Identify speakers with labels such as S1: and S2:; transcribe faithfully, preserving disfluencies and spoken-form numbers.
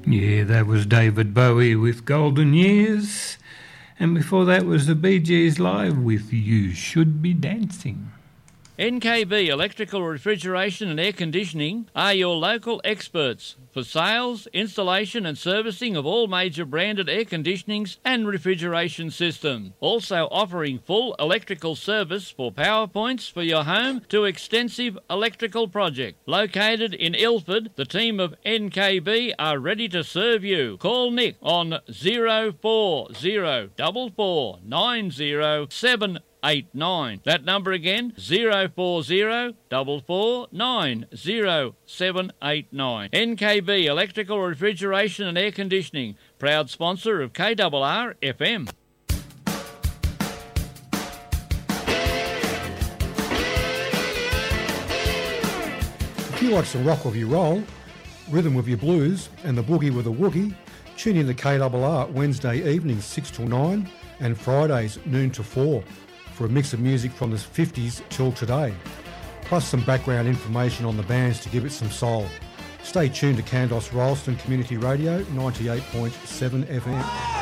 S1: Yeah, that was David Bowie with Golden Years. And before that was the Bee Gees live with You Should Be Dancing.
S2: N K B Electrical Refrigeration and Air Conditioning are your local experts for sales, installation and servicing of all major branded air conditionings and refrigeration systems. Also offering full electrical service for power points for your home to extensive electrical project. Located in Ilford, the team of N K B are ready to serve you. Call Nick on zero four zero four four nine zero seven eight nine. That number again, zero four zero four four nine zero seven eight nine. N K B Electrical Refrigeration and Air Conditioning, proud sponsor of K R R F M.
S3: If you like some rock with your roll, rhythm with your blues and the boogie with a woogie, tune in to K R R Wednesday evenings six till nine and Fridays noon to four. For a mix of music from the fifties till today, plus some background information on the bands to give it some soul. Stay tuned to Candos Rolleston Community Radio ninety-eight point seven F M.